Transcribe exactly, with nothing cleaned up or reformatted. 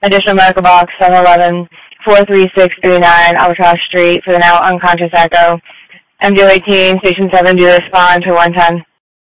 Additional medical box seven one one, four three six three nine Albatross Street for the now unconscious Echo. M D O eighteen, Station seven, do respond to one ten.